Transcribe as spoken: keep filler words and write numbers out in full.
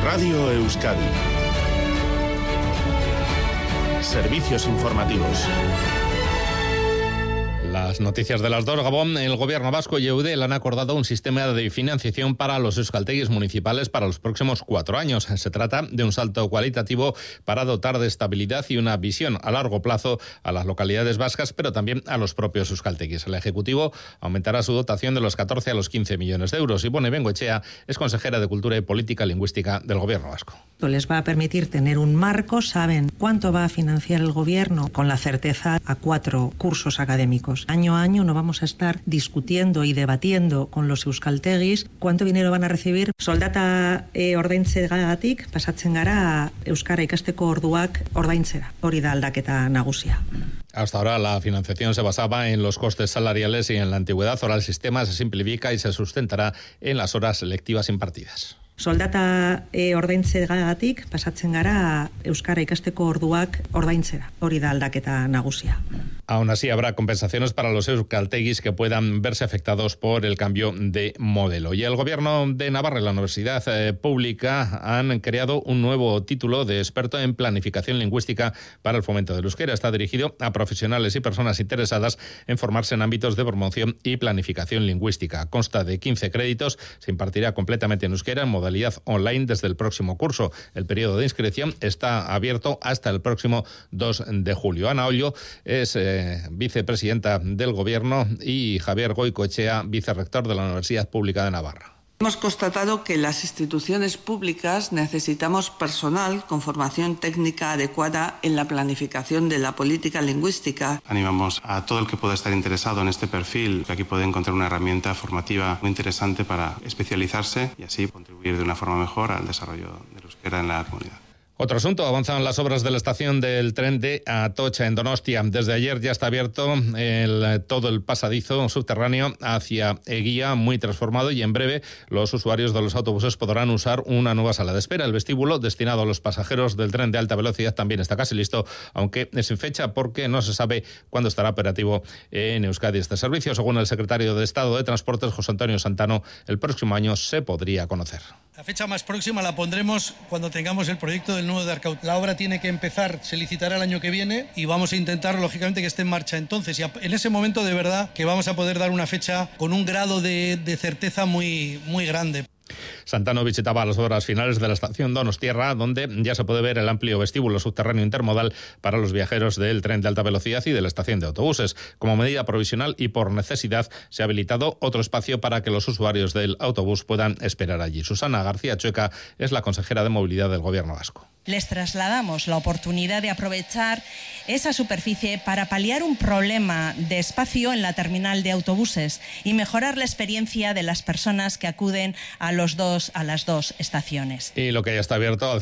Radio Euskadi. Servicios informativos. Las noticias de las dos. Gabón, el gobierno vasco y Eudel han acordado un sistema de financiación para los euskalteguis municipales para los próximos cuatro años. Se trata de un salto cualitativo para dotar de estabilidad y una visión a largo plazo a las localidades vascas, pero también a los propios euskalteguis. El Ejecutivo aumentará su dotación de los catorce a los quince millones de euros. Ivone Bengoechea es consejera de Cultura y Política Lingüística del gobierno vasco. Les va a permitir tener un marco, saben cuánto va a financiar el gobierno con la certeza a cuatro cursos académicos. Año a año no vamos a estar discutiendo y debatiendo con los euskalteguis cuánto dinero van a recibir. Soldata e, ordaintzeagatik pasatzen gara euskara ikasteko orduak ordaintzera. Hori da aldaketa nagusia. Hasta ahora la financiación se basaba en los costes salariales y en la antigüedad. Ahora el sistema se simplifica y se sustentará en las horas lectivas impartidas. Soldata e, ordaintzeagatik pasatzen gara euskara ikasteko orduak ordaintzera. Hori da aldaketa nagusia. Aún así, habrá compensaciones para los euskalteguis que puedan verse afectados por el cambio de modelo. Y el Gobierno de Navarra y la Universidad eh, Pública han creado un nuevo título de experto en planificación lingüística para el fomento del euskera. Está dirigido a profesionales y personas interesadas en formarse en ámbitos de promoción y planificación lingüística. Consta de quince créditos, se impartirá completamente en euskera en modalidad online desde el próximo curso. El periodo de inscripción está abierto hasta el próximo dos de julio. Ana Ollo es eh, vicepresidenta del Gobierno y Javier Goicoechea, vicerrector de la Universidad Pública de Navarra. Hemos constatado que las instituciones públicas necesitamos personal con formación técnica adecuada en la planificación de la política lingüística. Animamos a todo el que pueda estar interesado en este perfil, que aquí puede encontrar una herramienta formativa muy interesante para especializarse y así contribuir de una forma mejor al desarrollo del euskera en la comunidad. Otro asunto, avanzan las obras de la estación del tren de Atocha, en Donostia. Desde ayer ya está abierto el, todo el pasadizo subterráneo hacia Eguía, muy transformado, y en breve los usuarios de los autobuses podrán usar una nueva sala de espera. El vestíbulo destinado a los pasajeros del tren de alta velocidad también está casi listo, aunque es sin fecha porque no se sabe cuándo estará operativo en Euskadi este servicio. Según el secretario de Estado de Transportes, José Antonio Santano, el próximo año se podría conocer. La fecha más próxima la pondremos cuando tengamos el proyecto del nudo de Arkaut. La obra tiene que empezar, se licitará el año que viene y vamos a intentar, lógicamente, que esté en marcha entonces. Y en ese momento, de verdad, que vamos a poder dar una fecha con un grado de, de certeza muy, muy grande. Santano visitaba las obras finales de la estación Donostierra, donde ya se puede ver el amplio vestíbulo subterráneo intermodal para los viajeros del tren de alta velocidad y de la estación de autobuses. Como medida provisional y por necesidad, se ha habilitado otro espacio para que los usuarios del autobús puedan esperar allí. Susana García Chueca es la consejera de Movilidad del Gobierno vasco. Les trasladamos la oportunidad de aprovechar esa superficie para paliar un problema de espacio en la terminal de autobuses y mejorar la experiencia de las personas que acuden a los dos a las dos estaciones. Y lo que ya está abierto al